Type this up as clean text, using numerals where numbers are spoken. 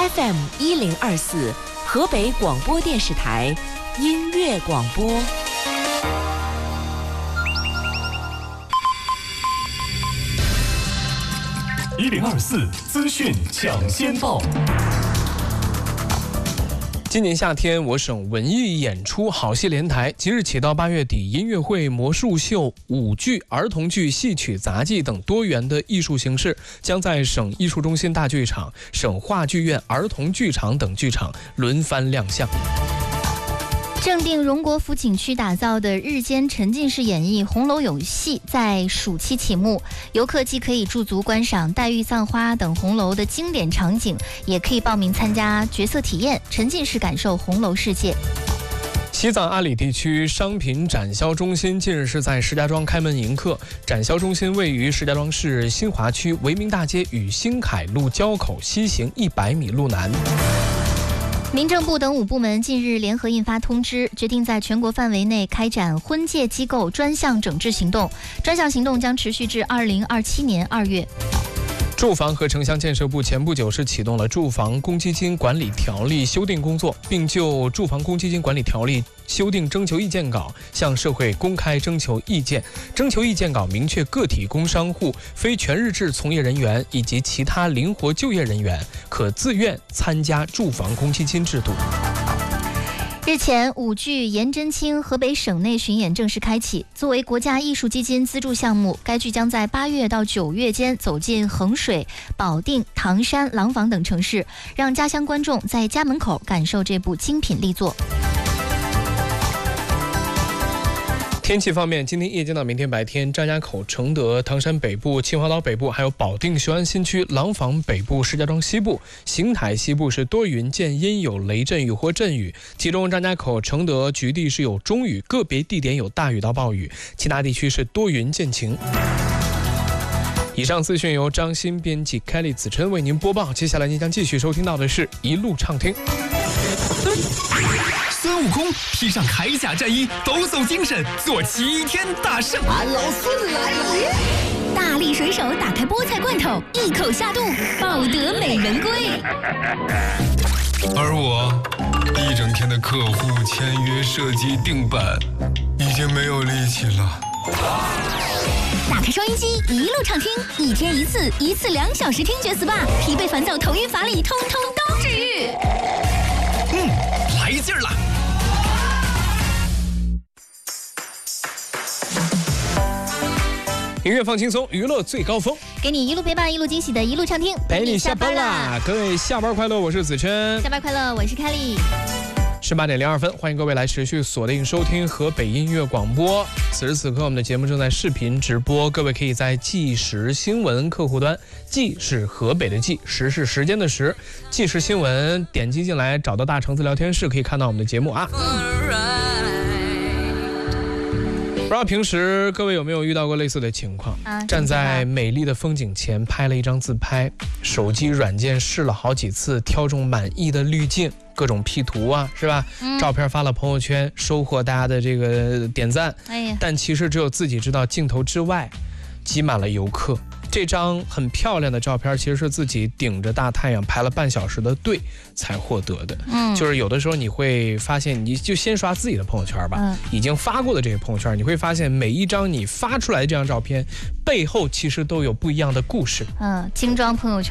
FM 1024，河北广播电视台音乐广播。 1024资讯抢先报。 今年夏天，我省文艺演出好戏连台，即日起到8月底，音乐会、魔术秀、舞剧、儿童剧、戏曲、杂技等多元的艺术形式将在省艺术中心大剧场、省话剧院儿童剧场等剧场轮番亮相。 正定荣国府景区打造的日间沉浸式演绎《红楼有戏》在暑期启幕，游客既可以驻足观赏黛玉葬花等红楼的经典场景，也可以报名参加角色体验，沉浸式感受红楼世界。 西藏阿里地区商品展销中心近日是在石家庄开门迎客。展销中心位于石家庄市新华区维明大街与新凯路交口西行100米路南。 民政部等5部门近日联合印发通知，决定在全国范围内开展婚介机构专项整治行动，专项行动将持续至2027年2月。 住房和城乡建设部前不久是启动了住房公积金管理条例修订工作，并就住房公积金管理条例修订征求意见稿向社会公开征求意见。征求意见稿明确个体工商户、非全日制从业人员以及其他灵活就业人员可自愿参加住房公积金制度。 日前，舞剧《颜真卿》河北省内巡演正式开启。作为国家艺术基金资助项目，该剧将在8月到9月间走进衡水、保定、唐山、廊坊等城市，让家乡观众在家门口感受这部精品力作。 天气方面，今天夜间到明天白天，张家口、承德、唐山北部、秦皇岛北部，还有保定、雄安新区、廊坊北部、石家庄西部、邢台西部是多云见阴有雷阵雨或阵雨，其中张家口、承德局地是有中雨，个别地点有大雨到暴雨，其他地区是多云见晴。以上资讯由张鑫编辑，Kelly 子琛为您播报。接下来您将继续收听到的是一路畅听。 孙悟空披上铠甲战衣，抖擞精神，做齐天大圣。 俺老孙来也！ 大力水手打开菠菜罐头，一口下肚，抱得美人归。 而我一整天的客户签约、设计、定版，已经没有力气了。 打开收音机，一路畅听，一天一次，一次2小时听觉 SPA， 疲惫烦躁、头晕乏力，通通都治愈。 来劲儿了！ 音乐放轻松，娱乐最高峰， 给你一路陪伴，一路惊喜的一路畅听， 陪你下班啦！各位下班快乐，我是子琛。 下班快乐，我是凯莉。 18点02分，欢迎各位来持续锁定收听河北音乐广播。此时此刻，我们的节目正在视频直播，各位可以在即时新闻客户端，即是河北的即，时是时间的时，即时新闻点击进来，找到大橙子聊天室，可以看到我们的节目啊。不知道平时各位有没有遇到过类似的情况？站在美丽的风景前拍了一张自拍，手机软件试了好几次，挑中满意的滤镜，各种 P 图啊，是吧？照片发了朋友圈，收获大家的这个点赞。但其实只有自己知道，镜头之外挤满了游客。这张很漂亮的照片其实是自己顶着大太阳排了半小时的队才获得的。就是有的时候你会发现，你就先刷自己的朋友圈吧，已经发过的这些朋友圈，你会发现每一张你发出来的这张照片背后其实都有不一样的故事。 精装朋友圈